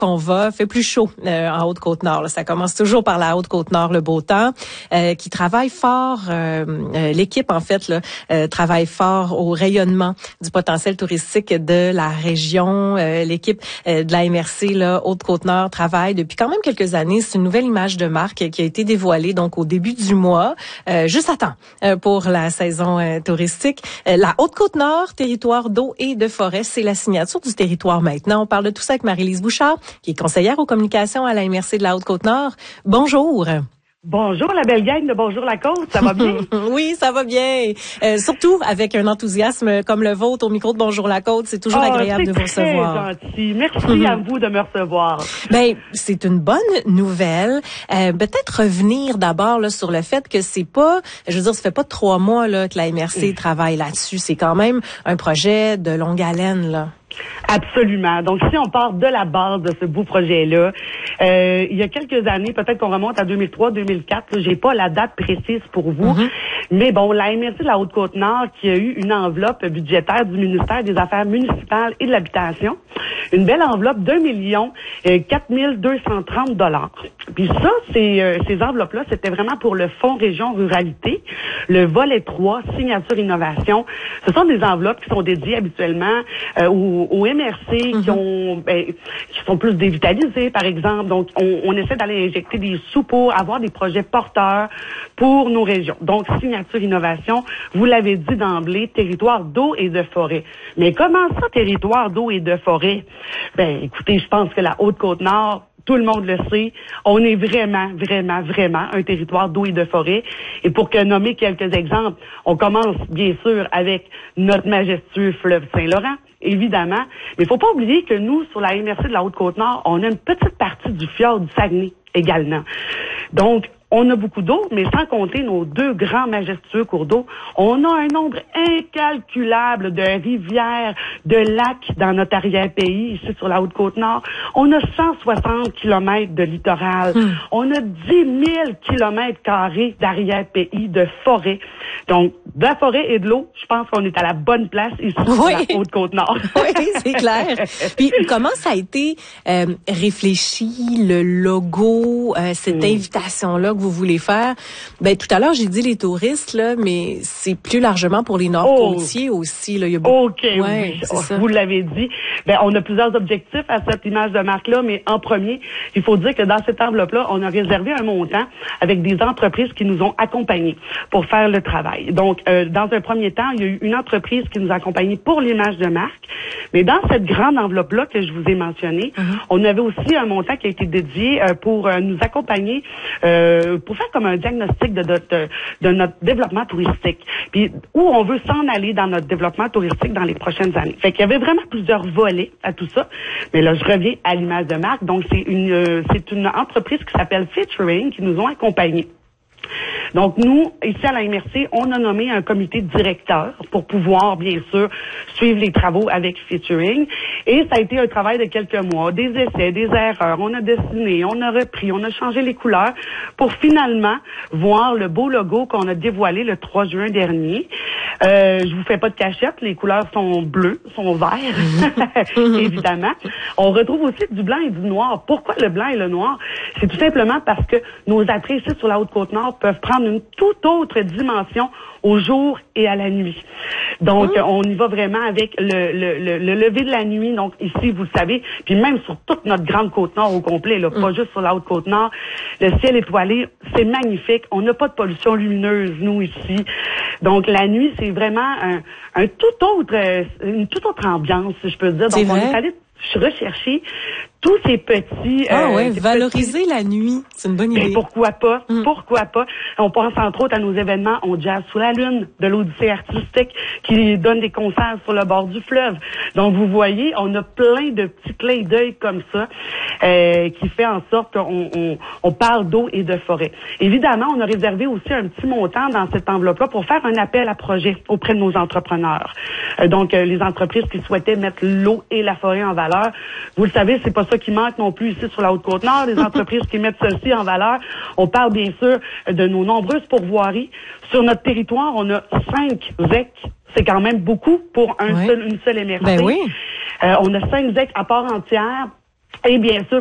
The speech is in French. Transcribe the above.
qu'on va, fait plus chaud en Haute-Côte-Nord. Là. Ça commence toujours par la Haute-Côte-Nord, le beau temps, qui travaille fort. L'équipe, en fait, là, travaille fort au rayonnement du potentiel touristique de la région. L'équipe de la MRC, là, Haute-Côte-Nord, travaille depuis quand même quelques années. C'est une nouvelle image de marque qui a été dévoilée donc au début du mois, juste à temps pour la saison touristique. La Haute-Côte-Nord, territoire d'eau et de forêt, c'est la signature du territoire maintenant. On parle de tout ça avec Marie-Lise Bouchard, qui est conseillère aux communications à la MRC de la Haute-Côte-Nord. Bonjour. Bonjour la belle gang de Bonjour la Côte, ça va bien? Oui, ça va bien. Surtout avec un enthousiasme comme le vôtre au micro de Bonjour la Côte, c'est toujours agréable de vous recevoir. C'est gentil. Merci à vous de me recevoir. Ben, c'est une bonne nouvelle. Peut-être revenir d'abord là sur le fait que c'est pas, je veux dire, ça fait pas 3 mois là que la MRC travaille là-dessus. C'est quand même un projet de longue haleine là. Absolument. Donc, si on part de la base de ce beau projet-là, il y a quelques années, peut-être qu'on remonte à 2003-2004, j'ai pas la date précise pour vous, mais bon, la MRC de la Haute-Côte-Nord qui a eu une enveloppe budgétaire du ministère des Affaires municipales et de l'Habitation, une belle enveloppe $1,4 230. Puis ça, ces enveloppes-là, c'était vraiment pour le Fonds Région Ruralité, le volet 3, signature innovation. Ce sont des enveloppes qui sont dédiées habituellement aux MRC qui sont plus dévitalisés, par exemple. Donc, on essaie d'aller injecter des sous pour avoir des projets porteurs pour nos régions. Donc, signature innovation, vous l'avez dit d'emblée, territoire d'eau et de forêt. Mais comment ça, territoire d'eau et de forêt? Ben, écoutez, je pense que la Haute-Côte-Nord, tout le monde le sait, on est vraiment un territoire d'eau et de forêt. Et pour que nommer quelques exemples, on commence bien sûr avec notre majestueux fleuve Saint-Laurent, évidemment. Mais il faut pas oublier que nous, sur la MRC de la Haute-Côte-Nord, on a une petite partie du fjord du Saguenay également. Donc, on a beaucoup d'eau, mais sans compter nos 2 grands majestueux cours d'eau, on a un nombre incalculable de rivières, de lacs dans notre arrière-pays, ici sur la Haute-Côte-Nord. On a 160 kilomètres de littoral. On a 10 000 kilomètres carrés d'arrière-pays, de forêt. Donc, de la forêt et de l'eau, je pense qu'on est à la bonne place ici sur la Haute-Côte-Nord. Oui, c'est clair. Puis, comment ça a été réfléchi, le logo, cette invitation-là que vous voulez faire? Ben, tout à l'heure, j'ai dit les touristes, là, mais c'est plus largement pour les Nord-Côtiers aussi, là. Il y a beaucoup... Oui, vous l'avez dit. Ben, on a plusieurs objectifs à cette image de marque-là, mais en premier, il faut dire que dans cette enveloppe-là, on a réservé un montant avec des entreprises qui nous ont accompagnés pour faire le travail. Donc, dans un premier temps, il y a eu une entreprise qui nous a accompagnés pour l'image de marque, mais dans cette grande enveloppe-là que je vous ai mentionnée, on avait aussi un montant qui a été dédié pour nous accompagner pour faire comme un diagnostic de notre développement touristique, puis où on veut s'en aller dans notre développement touristique dans les prochaines années. Fait qu'il y avait vraiment plusieurs volets à tout ça, mais là, je reviens à l'image de marque. Donc, c'est une entreprise qui s'appelle Featuring qui nous ont accompagnés. Donc, nous, ici à la MRC, on a nommé un comité directeur pour pouvoir, bien sûr, suivre les travaux avec Featuring. Et ça a été un travail de quelques mois, des essais, des erreurs. On a dessiné, on a repris, on a changé les couleurs pour finalement voir le beau logo qu'on a dévoilé le 3 juin dernier. Je vous fais pas de cachette, les couleurs sont bleues, sont verts, évidemment. On retrouve aussi du blanc et du noir. Pourquoi le blanc et le noir? C'est tout simplement parce que nos attraits ici sur la Haute-Côte-Nord peuvent prendre une toute autre dimension au jour et à la nuit. Donc, on y va vraiment avec le lever de la nuit. Donc, ici, vous le savez, puis même sur toute notre grande Côte-Nord au complet, là, pas juste sur la Haute-Côte-Nord, le ciel étoilé, c'est magnifique. On n'a pas de pollution lumineuse, nous, ici. Donc, la nuit, c'est vraiment une toute autre ambiance, si je peux dire. Donc, on est allé rechercher tous ces petits... valoriser la nuit, c'est une bonne idée. Mais pourquoi pas? Pourquoi pas? On pense entre autres à nos événements On Jazz sous la Lune, de l'Odyssée artistique, qui donne des concerts sur le bord du fleuve. Donc, vous voyez, on a plein de petits clins d'œil comme ça, qui fait en sorte qu'on parle d'eau et de forêt. Évidemment, on a réservé aussi un petit montant dans cette enveloppe-là pour faire un appel à projet auprès de nos entrepreneurs. Donc, les entreprises qui souhaitaient mettre l'eau et la forêt en valeur. Vous le savez, c'est pas ça qui manque non plus ici sur la Haute-Côte-Nord, les entreprises qui mettent ceci en valeur. On parle bien sûr de nos nombreuses pourvoiries. Sur notre territoire, on a 5 ZEC. C'est quand même beaucoup pour une seule MRC. Ben oui. On a 5 ZEC à part entière. Et bien sûr,